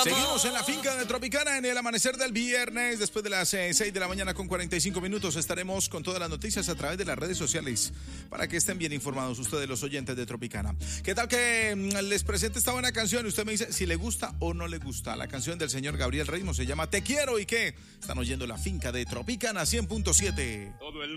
Seguimos en la finca de Tropicana en el amanecer del viernes. Después de las 6 de la mañana con 45 minutos estaremos con todas las noticias a través de las redes sociales para que estén bien informados ustedes, los oyentes de Tropicana. ¿Qué tal que les presente esta buena canción? Usted me dice si le gusta o no le gusta. La canción del señor Gabriel Reymond se llama Te Quiero. ¿Y qué? Están oyendo la finca de Tropicana 100.7. Todo el